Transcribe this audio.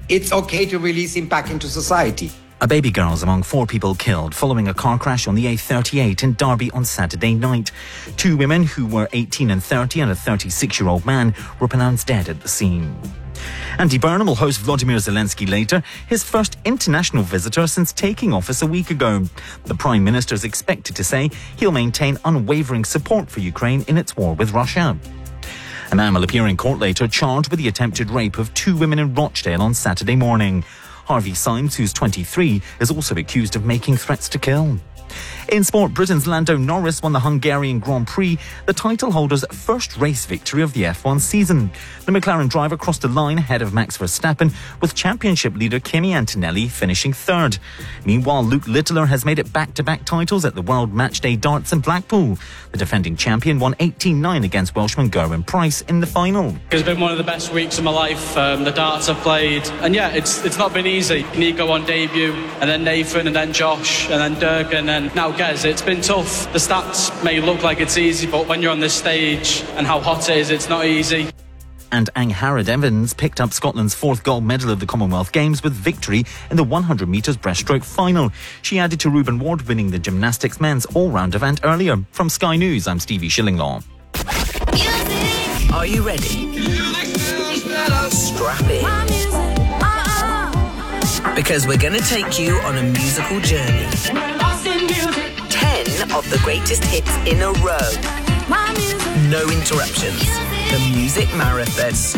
it's okay to release him back into society. A baby girl's among 4 people killed following a car crash on the A38 in Derby on Saturday night. 2 women who were 18 and 30 and a 36-year-old man were pronounced dead at the scene. Andy Burnham will host Volodymyr Zelensky later, his first international visitor since taking office a week ago. The Prime Minister is expected to say he'll maintain unwavering support for Ukraine in its war with Russia. A man will appear in court later charged with the attempted rape of 2 women in Rochdale on Saturday morning. Harvey Symes, who's 23, is also accused of making threats to kill. In sport, Britain's Lando Norris won the Hungarian Grand Prix, the title holder's first race victory of the F1 season. The McLaren driver crossed the line ahead of Max Verstappen, with championship leader Kimi Antonelli finishing third. Meanwhile, Luke Littler has made it back-to-back titles at the World Matchday Darts in Blackpool. The defending champion won 18-9 against Welshman Gerwyn Price in the final. It's been one of the best weeks of my life. The darts I've played, and yeah, it's not been easy. Nico on debut, and then Nathan, and then Josh, and then Dirk, and then now Gez. It's been tough. The stats may look like it's easy, but when you're on this stage and how hot it is, it's not easy. And Angharad Evans picked up Scotland's 4th gold medal of the Commonwealth Games with victory in the 100 metres breaststroke final. She added to Ruben Ward winning the gymnastics men's all-round event earlier. From Sky News, I'm Stevie Shillinglaw. Are you ready? Strap in. Because we're going to take you on a musical journey. 10 of the greatest hits in a row. No interruptions. The Music Marathon.